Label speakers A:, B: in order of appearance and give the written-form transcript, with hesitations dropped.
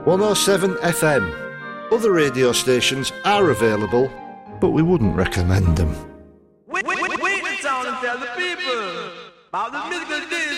A: 107 FM. Other radio stations are available, but we wouldn't recommend them.
B: Wait the town and tell the people about the musical